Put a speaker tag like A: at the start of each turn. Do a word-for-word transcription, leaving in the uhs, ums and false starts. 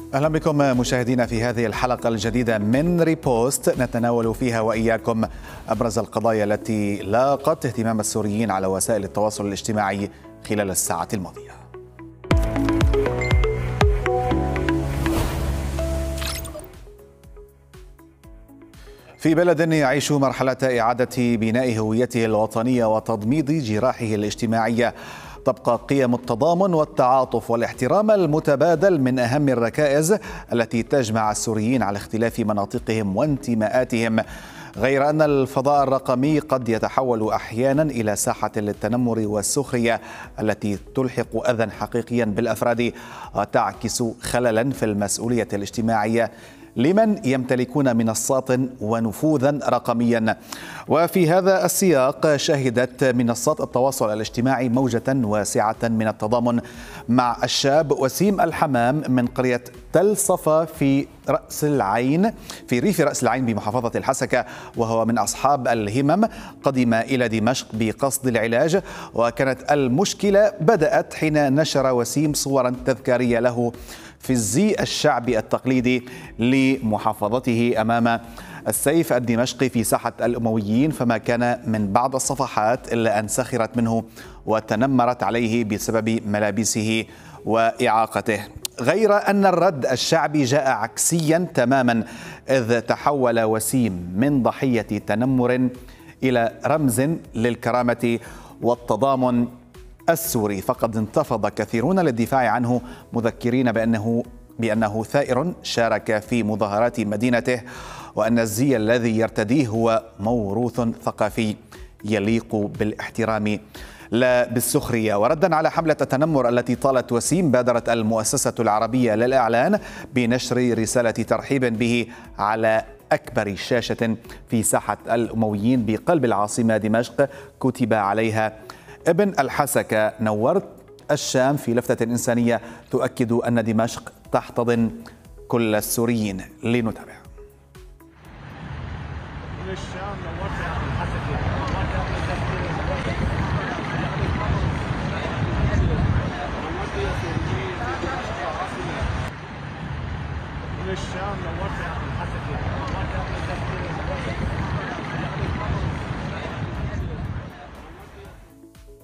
A: أهلا بكم مشاهدينا في هذه الحلقة الجديدة من ريبوست، نتناول فيها وإياكم أبرز القضايا التي لاقت اهتمام السوريين على وسائل التواصل الاجتماعي خلال الساعة الماضية. في بلد يعيش مرحلة إعادة بناء هويته الوطنية وتضميد جراحه الاجتماعية، تبقى قيم التضامن والتعاطف والاحترام المتبادل من أهم الركائز التي تجمع السوريين على اختلاف مناطقهم وانتماءاتهم، غير أن الفضاء الرقمي قد يتحول أحيانا إلى ساحة للتنمر والسخرية التي تلحق أذى حقيقيا بالأفراد وتعكس خللا في المسؤولية الاجتماعية لمن يمتلكون منصات ونفوذا رقميا. وفي هذا السياق شهدت منصات التواصل الاجتماعي موجة واسعة من التضامن مع الشاب وسيم الحمام من قرية تل صفا في رأس العين في ريف رأس العين بمحافظة الحسكة، وهو من أصحاب الهمم، قدم إلى دمشق بقصد العلاج. وكانت المشكلة بدأت حين نشر وسيم صورا تذكارية له في الزي الشعبي التقليدي لمحافظته أمام السيف الدمشقي في ساحة الأمويين، فما كان من بعض الصفحات إلا أن سخرت منه وتنمرت عليه بسبب ملابسه وإعاقته، غير أن الرد الشعبي جاء عكسيا تماما، إذ تحول وسيم من ضحية تنمر إلى رمز للكرامة والتضامن السوري، فقد انتفض كثيرون للدفاع عنه مذكرين بأنه بأنه ثائر شارك في مظاهرات مدينته، وأن الزي الذي يرتديه هو موروث ثقافي يليق بالاحترام لا بالسخرية. وردا على حملة التنمر التي طالت وسيم، بادرت المؤسسة العربية للإعلان بنشر رسالة ترحيب به على أكبر شاشة في ساحة الأمويين بقلب العاصمة دمشق، كتب عليها: ابن الحسكة نورت الشام، في لفتة إنسانية تؤكد أن دمشق تحتضن كل السوريين. لنتابع. الشام نورت يا الحسكة. الشام نورت